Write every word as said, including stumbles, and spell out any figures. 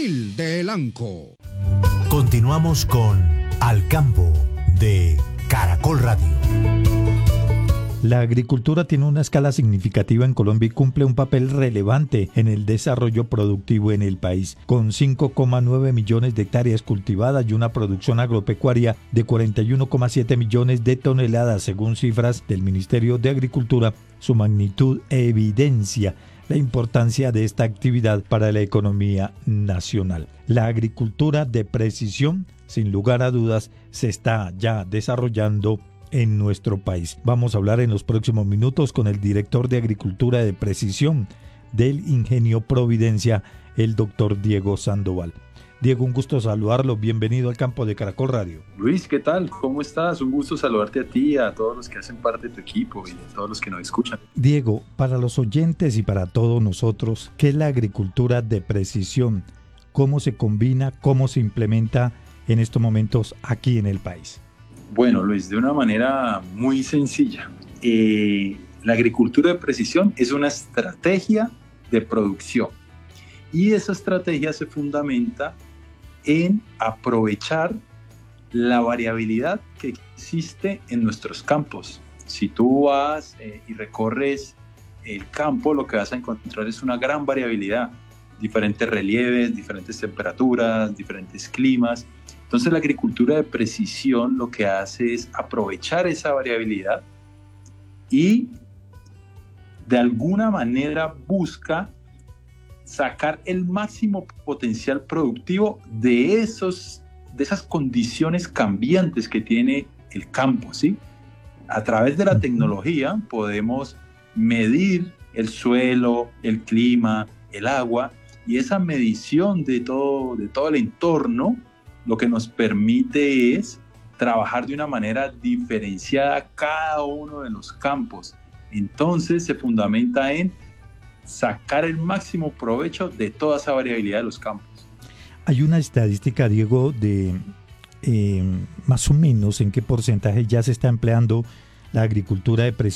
Gil de Elanco. Continuamos con Al Campo de Caracol Radio. La agricultura tiene una escala significativa en Colombia y cumple un papel relevante en el desarrollo productivo en el país, con cinco coma nueve millones de hectáreas cultivadas y una producción agropecuaria de cuarenta y uno coma siete millones de toneladas, según cifras del Ministerio de Agricultura. Su magnitud evidencia la importancia de esta actividad para la economía nacional. La agricultura de precisión, sin lugar a dudas, se está ya desarrollando en nuestro país. Vamos a hablar en los próximos minutos con el director de Agricultura de Precisión del Ingenio Providencia, el doctor Diego Sandoval. Diego, un gusto saludarlo. Bienvenido al Campo de Caracol Radio. Luis, ¿qué tal? ¿Cómo estás? Un gusto saludarte a ti, a todos los que hacen parte de tu equipo y a todos los que nos escuchan. Diego, para los oyentes y para todos nosotros, ¿qué es la agricultura de precisión? ¿Cómo se combina? ¿Cómo se implementa en estos momentos aquí en el país? Bueno, Luis, de una manera muy sencilla. Eh, la agricultura de precisión es una estrategia de producción y esa estrategia se fundamenta en aprovechar la variabilidad que existe en nuestros campos. Si tú vas eh, y recorres el campo, lo que vas a encontrar es una gran variabilidad, diferentes relieves, diferentes temperaturas, diferentes climas. Entonces la agricultura de precisión lo que hace es aprovechar esa variabilidad y de alguna manera busca sacar el máximo potencial productivo de, esos, de esas condiciones cambiantes que tiene el campo, ¿sí? A través de la tecnología podemos medir el suelo, el clima, el agua y esa medición de todo, de todo el entorno lo que nos permite es trabajar de una manera diferenciada cada uno de los campos. Entonces se fundamenta en sacar el máximo provecho de toda esa variabilidad de los campos. Hay una estadística, Diego, de eh, más o menos en qué porcentaje ya se está empleando la agricultura de precisión